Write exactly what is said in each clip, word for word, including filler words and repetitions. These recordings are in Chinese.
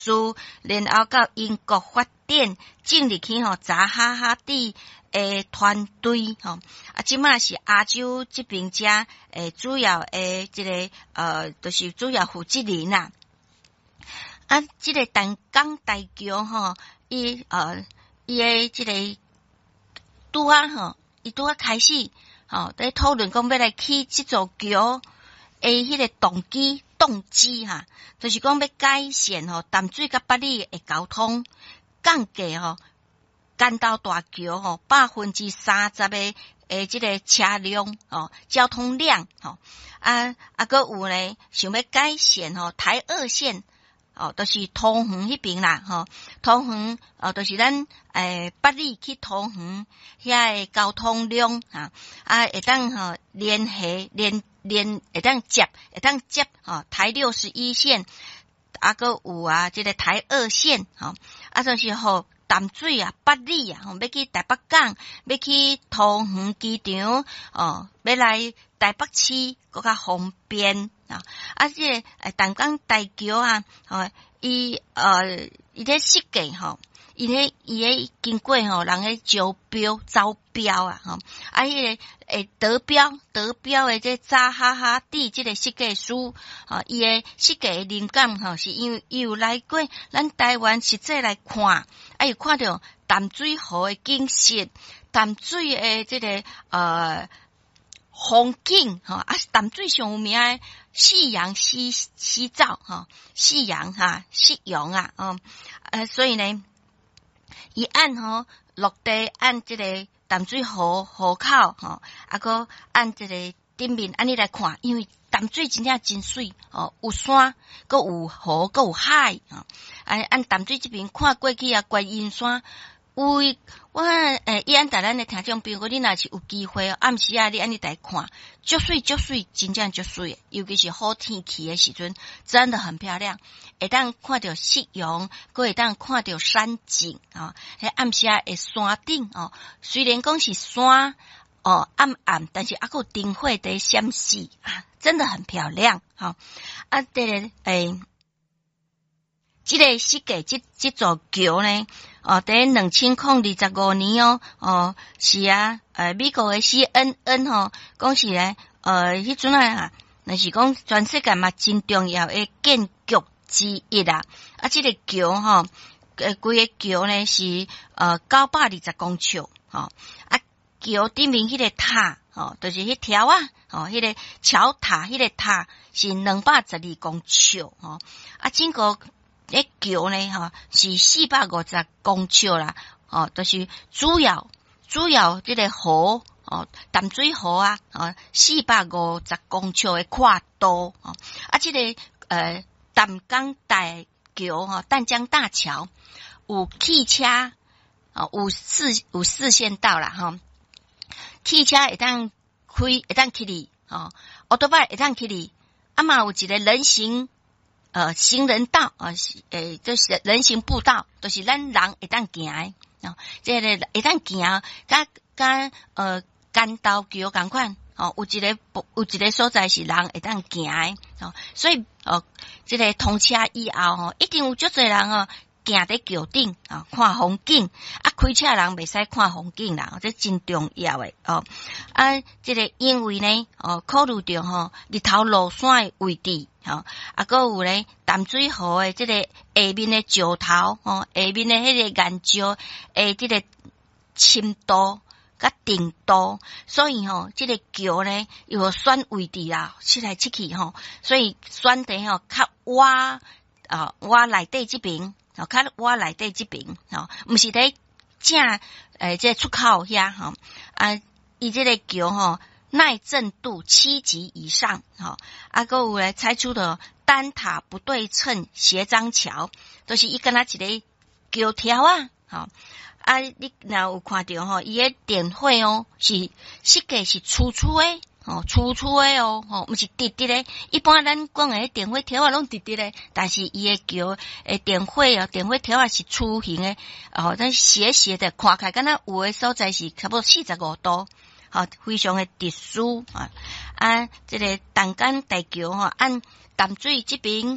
苏，然后到英国发展，进入去吼扎哈哈蒂诶团队吼，啊，即马是亚洲这边遮诶主要诶即、这个呃，就是主要负责人啦。啊，即、这个淡江大桥吼，伊呃伊诶即个拄啊吼，伊拄啊开始吼，在讨论讲要来起即座桥诶，迄个动机。动机哈，就是讲要改善吼淡水甲八里诶交通，降低吼干道大桥吼百分之三十诶诶即个车辆吼交通量吼啊啊个有咧想要改善吼台二线哦，就是桃园迄边啦吼，桃园哦，就是咱诶八里去桃园遐诶交通量哈啊会当吼联系联。连会当接会当接吼台六十一线，啊个有啊，即、这个台二线吼，啊就是吼淡水啊、八里啊，吼要去台北港，要去桃园机场哦，要来台北市更较方便啊！啊，即、这个诶淡江大桥啊，吼伊呃伊咧设计吼。伊咧伊咧经过吼，人咧招标招标啊，吼啊，迄、那个诶得标得标诶，这扎哈哈蒂即个设计师，吼伊诶设计诶灵感吼，是因为伊有来过咱台湾实际来看，啊，有看到淡水河诶景色，淡水诶即、这个呃风景吼，啊，淡水上有名诶夕阳西西照吼，夕阳哈夕阳啊，哦，呃，所以呢。伊按吼落地按即个淡水河河口吼，啊个按即个顶面安尼来看，因为淡水真正真水哦，有山，搁有河，搁有海啊。按按淡水这边看过去啊，观音山。有我诶，伊按大咱诶听众朋友，你若是有机会暗时啊，你安尼来看，足水足水，真正足水，尤其是好天气诶时阵，真的很漂亮。会当看到夕阳，搁会当看到山景啊。迄暗时啊，诶山顶哦，虽然讲是山哦暗暗，但是还有灯火在闪烁啊，真的很漂亮。好啊，这个诶。这个设计这这座桥呢，哦，在两千零二十五年哦，哦是啊，呃，美国的 C N N 吼，讲是咧，呃，迄阵啊，那是讲全世界嘛真重要的建筑之一啦。啊，这个桥吼，呃，规个桥呢是呃九百二十公尺，吼、哦，啊，桥顶面迄个塔，吼、哦，就是迄条啊，吼、哦，迄、那个桥塔，迄、那个塔是两百十二公尺，吼、哦，啊，整个。诶，桥呢，吼是四百五十公尺啦，哦，就是主要主要这个河，哦，淡水河啊，哦，四百五十公尺的跨度，哦，啊，这个呃淡江大桥，吼，淡江大桥有汽车，哦，有四有四线道啦，吼，汽车会当开，会当去哩，哦，奥多巴会当去哩，啊嘛有一个人行。呃，行人道啊，诶，就是人行步道，都、就是咱人会当行诶，哦，这个会当行，甲甲呃干道桥共款，哦，有一个有一个所在是人会当行诶，哦，所以哦，这个通车以后吼，一定有足侪人哦，行伫桥顶啊，看风景，啊，开车人袂使看风景啦，这真重要诶，哦，啊，这个因为呢，哦，考虑到吼日头落山诶位置。吼，啊，搁有咧淡水河诶，即个下面诶石头，吼，下面诶迄个岩石诶，即个深度甲定度，所以吼，即、這個橋咧有选位置啦，切来切去吼，所以选地吼较挖啊挖内底即边，吼较挖内底即边，吼，毋是伫正诶即出口遐吼，啊，伊即個橋吼。耐震度七级以上，哈，啊，个有来采取的单塔不对称斜张桥，都、就是伊跟他一个桥条啊，哈，啊，你若有看到吼，伊个电火哦，是设计是粗粗诶，哦，粗粗诶哦，吼，毋是直直诶。一般咱讲诶电火条啊，拢直直诶，但是伊个桥诶电火哦，电火条啊是粗形诶，哦，咱斜斜的，看起来敢若有诶所在是差不多四十五度。好，非常的特殊啊！啊，这个淡江大桥吼，按淡水这边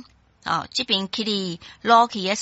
哦，这边去哩落去诶